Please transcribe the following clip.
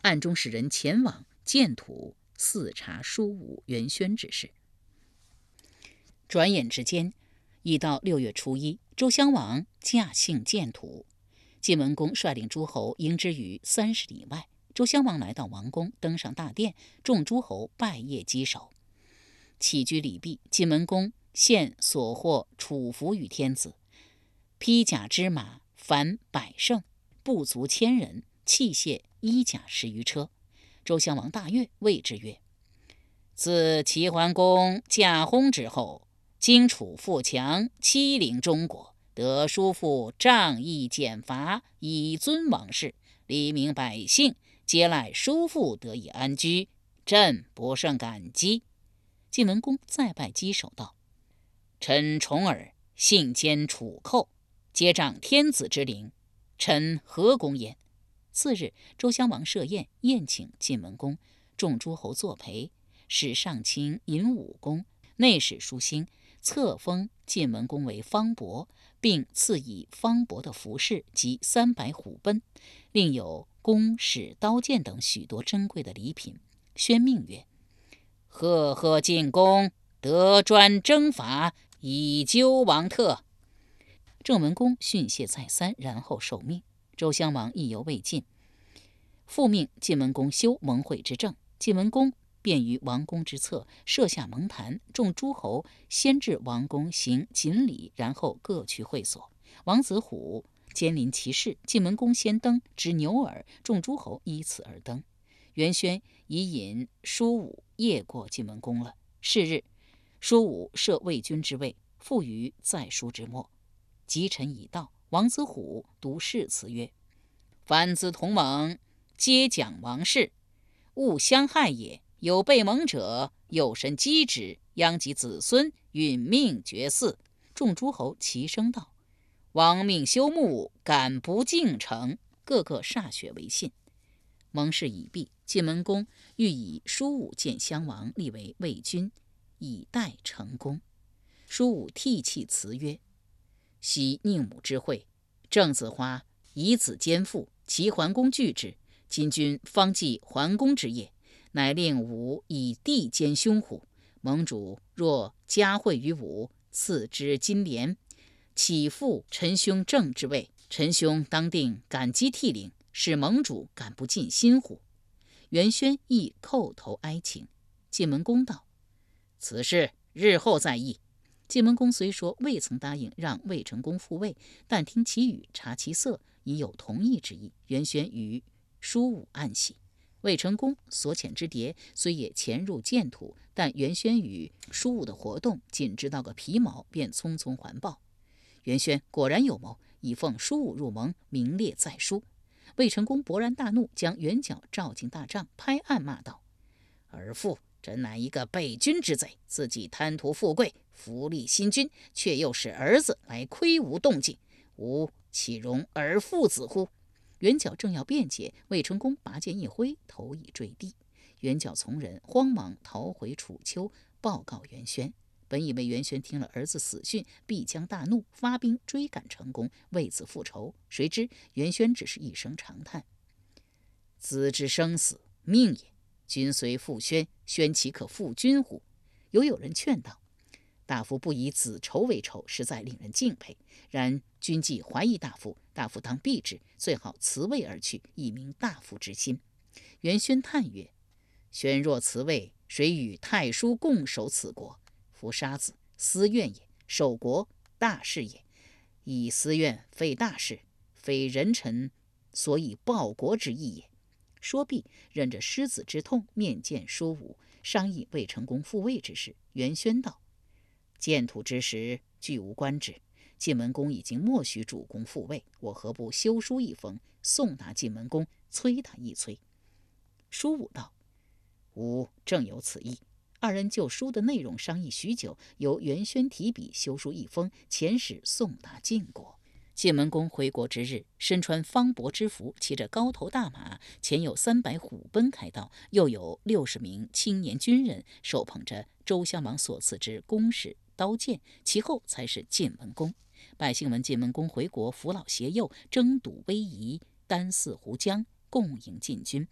暗中使人前往建土视察书武、元宣之事。转眼之间，已到6月初1，周襄王驾幸建土，晋文公率领诸侯迎之于30里外。周襄王来到王宫，登上大殿，众诸侯拜谒稽首。起居礼毕，晋文公献所获储服于天子，披甲之马凡100乘，部卒1000人，器械衣甲10余车。周襄王大悦，谓之曰：自齐桓公驾薨之后，荆楚富强，欺凌中国，得叔父仗义减罚，以尊王室，黎民百姓，皆赖叔父得以安居，朕不胜感激。晋文公再拜稽首道：臣重耳，信兼楚寇，皆仗天子之灵，臣何功焉？次日，周襄王设宴，宴请晋文公，众诸侯作陪，使上卿尹武公、内史舒兴册封晋文公为方伯，并赐以方伯的服饰及300虎贲，另有弓矢刀剑等许多珍贵的礼品。宣命曰：赫赫进公，得专征伐，以究王特。郑文公训谢再三，然后受命。周襄王意犹未尽，复命晋文公修盟会之政。晋文公便于王宫之侧设下盟坛，众诸侯先至王宫行锦礼，然后各去会所。王子虎兼临其事，晋文公先登，执牛耳，众诸侯依次而登。元宣已引叔武夜过晋文公了。是日，叔武设魏君之位，附于在书之末。及臣已到，王子虎读誓词曰：凡子同盟，皆讲王室，勿相害也。有被盟者，有神击之，殃及子孙，殒命绝嗣。众诸侯齐声道：王命修墓，敢不敬诚？个个歃血为信。盟誓已毕，晋文公欲以叔武见襄王，立为魏君，以待成功。叔武涕泣辞曰：昔宁母之惠，郑子华以子兼父，齐桓公惧之。今君方继桓公之业，乃令武以弟兼兄乎？盟主若加惠于武，赐之金莲，岂复臣兄郑之位？臣兄当定感激涕零，使盟主敢不尽心乎？元宣亦叩头哀请。晋文公道：此事日后再议。晋文公虽说未曾答应让魏成功复位，但听其语，察其色，已有同意之意。元宣与叔武暗喜。魏成功所遣之谍虽也潜入建土，但元宣与叔武的活动仅知道个皮毛，便匆匆还报。元宣果然有谋，已奉叔武入盟，名列在书。魏成功勃然大怒，将元角召进大帐，拍案骂道：儿父，真乃一个背君之贼，自己贪图富贵，扶立新君，却又使儿子来窥吾动静，吾岂容儿父子乎？元角正要辩解，魏成功拔剑一挥，头已坠地。元角从人慌忙逃回楚丘，报告元宣。本以为元宣听了儿子死讯，必将大怒，发兵追赶成功，为此复仇。谁知元宣只是一声长叹：子之生死，命也。君虽复宣，宣岂可复君乎？有人劝道：大夫不以子仇为仇，实在令人敬佩。然君既怀疑大夫，大夫当避之，最好辞位而去，以明大夫之心。元宣叹曰：宣若辞位，谁与太叔共守此国？夫杀子，私怨也；守国，大事也。以私怨废大事，非人臣所以报国之意也。说毕，忍着失子之痛，面见叔武，商议魏成功复位之事。元宣道：建土之时，俱无官职。晋文公已经默许主公复位，我何不修书一封，送达晋文公，催他一催？叔武道：吾正有此意。二人就书的内容商议许久，由元宣提笔修书一封，遣使送达晋国。晋文公回国之日，身穿方伯之服，骑着高头大马，前有300虎贲开道，又有60名青年军人手捧着周襄王所赐之弓矢刀剑，其后才是晋文公。百姓闻晋文公回国，扶老携幼，争睹威仪，单泗湖江，共迎晋军。